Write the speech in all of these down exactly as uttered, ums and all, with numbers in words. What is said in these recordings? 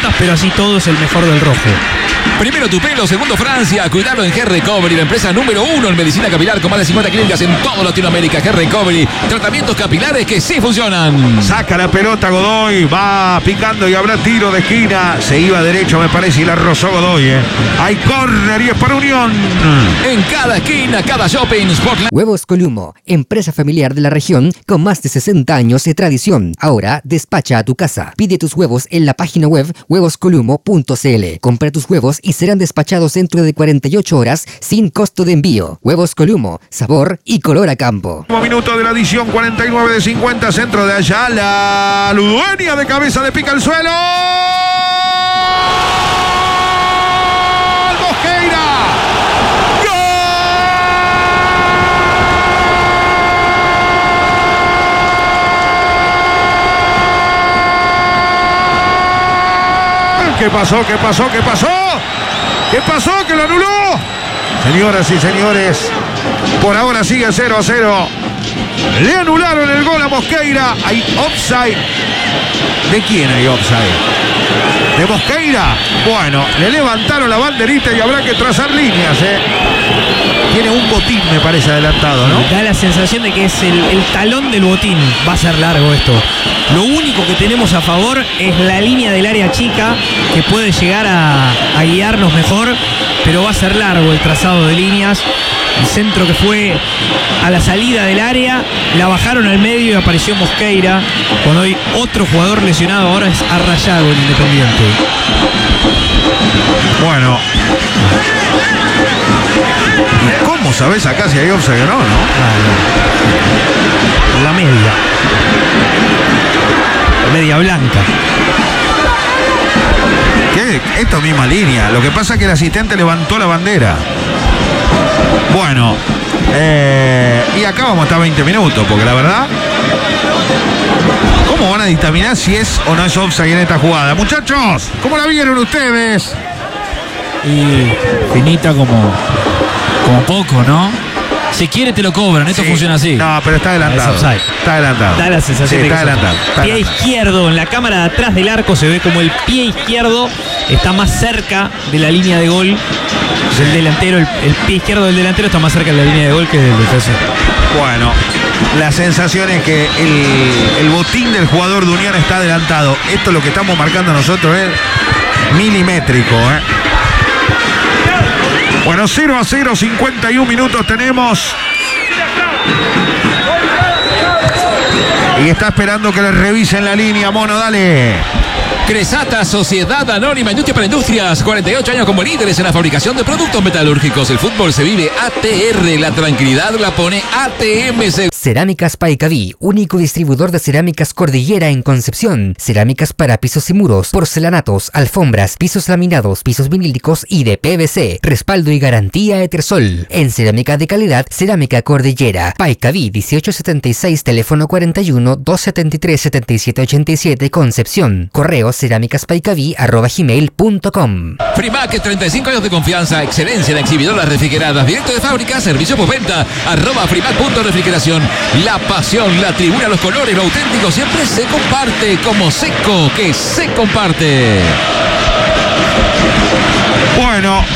pelotas, pero así todo es el mejor del rojo. Primero tu pelo, segundo Francia. Cuidado en Hair Recovery, la empresa número uno en medicina capilar con más de cincuenta clínicas en toda Latinoamérica. Hair Recovery, tratamientos capilares que sí funcionan. Saca la pelota Godoy, va picando y habrá tiro de esquina. Se iba derecho, me parece, y la rozó Godoy. ¿eh? Hay córner y es para Unión. En cada esquina, cada shopping, Sportland. Huevos Columo, empresa familiar de la región con más de sesenta años de tradición. Ahora despacha a tu casa. Pide tus huevos en la página web huevos columo punto c l. Compra tus huevos y serán despachados dentro de cuarenta y ocho horas sin costo de envío. Huevos Columo, sabor y color a campo. Último minuto de la edición, cuarenta y nueve de cincuenta, centro de Ayala. Ludueña de cabeza, le pica el suelo. Mosqueira. ¡Gol! ¿Qué pasó? ¿Qué pasó? ¿Qué pasó? ¿Qué pasó? ¿Que lo anuló? Señoras y señores, por ahora sigue cero a cero. Le anularon el gol a Mosqueira. Hay offside. ¿De quién hay offside? ¿De Mosqueira? Bueno, le levantaron la banderita y habrá que trazar líneas, ¿eh? Tiene un botín, me parece, adelantado, ¿no? Da la sensación de que es el, el talón del botín. Va a ser largo esto. Lo único que tenemos a favor es la línea del área chica, que puede llegar a, a guiarnos mejor, pero va a ser largo el trazado de líneas. El centro que fue a la salida del área, la bajaron al medio y apareció Mosqueira. Cuando hay otro jugador lesionado ahora es Arrayago, el Independiente. Bueno. ¿Y cómo sabés acá si hay offside o no, no? Ah, no. La media. Media blanca. ¿Qué? Esto es misma línea. Lo que pasa es que el asistente levantó la bandera. Bueno, eh, y acá vamos a estar veinte minutos, porque la verdad, ¿cómo van a dictaminar si es o no es offside en esta jugada? Muchachos, ¿cómo la vieron ustedes? Y finita como, como poco, ¿no? Si quiere te lo cobran, esto Sí. funciona así. No, pero está adelantado. Es offside. Está adelantado. Da la sensación Sí, de que está es adelantado. offside. Está Pie adelantado. izquierdo, en la cámara de atrás del arco se ve como el pie izquierdo está más cerca de la línea de gol del delantero. El, el pie izquierdo del delantero está más cerca de la línea de gol que del defensor. Bueno, la sensación es que el, el botín del jugador de Unión está adelantado. Esto es lo que estamos marcando nosotros, es milimétrico, ¿eh? Bueno, cero a cero, cincuenta y un minutos tenemos. Y está esperando que le revisen la línea, Mono, dale. Cresata, Sociedad Anónima Industria para Industrias, cuarenta y ocho años como líderes en la fabricación de productos metalúrgicos. El fútbol se vive A T R, la tranquilidad la pone A T M. Cerámicas Paicaví, único distribuidor de cerámicas Cordillera en Concepción. Cerámicas para pisos y muros, porcelanatos, alfombras, pisos laminados, pisos vinílicos y de P V C. Respaldo y garantía Etersol. En cerámica de calidad, Cerámica Cordillera. Paicaví, dieciocho setenta y seis, teléfono cuarenta y uno, doscientos setenta y tres, setenta y siete ochenta y siete, Concepción. Correo cerámicaspaicaví arroba gmail punto com. Frimac, treinta y cinco años de confianza, excelencia en exhibidoras refrigeradas, directo de fábrica, servicio postventa, arroba frimac.refrigeración. La pasión, la tribuna, los colores, lo auténtico siempre se comparte como Seco, que se comparte. Bueno,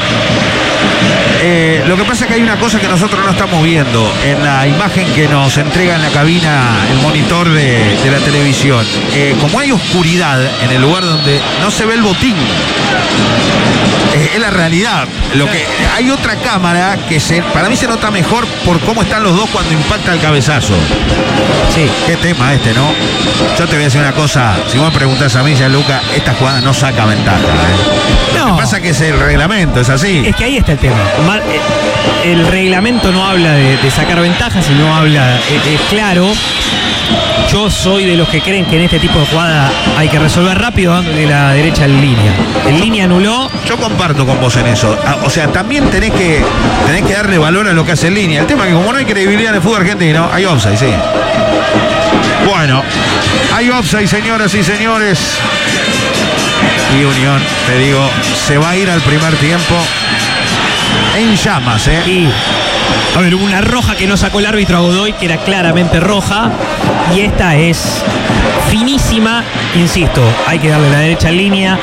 eh, lo que pasa es que hay una cosa que nosotros no estamos viendo en la imagen que nos entrega en la cabina el monitor de, de la televisión. Eh, como hay oscuridad en el lugar donde no se ve el botín, eh, es la realidad. Lo que hay otra cámara que se, para mí se nota mejor por cómo están los dos cuando impacta el cabezazo. Sí. Qué tema este, ¿no? Yo te voy a decir una cosa, si vos me preguntás a mí, Gianluca, esta jugada no saca ventaja, ¿eh? No. Lo que pasa es que es el reglamento, es así. Es que ahí está el tema. Mar- eh, El reglamento no habla de, de sacar ventajas, sino habla, es, es claro. Yo soy de los que creen que en este tipo de jugada hay que resolver rápido dándole la derecha en línea. En línea anuló. Yo comparto con vos en eso. Ah, O sea, también tenés que, tenés que darle valor a lo que hace en línea. El tema es que como no hay credibilidad en el fútbol argentino, hay offside, sí. Bueno, hay offside, señoras y señores. Y Unión, te digo, se va a ir al primer tiempo en llamas, ¿eh? Y, a ver, hubo una roja que no sacó el árbitro a Godoy, que era claramente roja. Y esta es finísima, insisto, hay que darle la derecha en línea.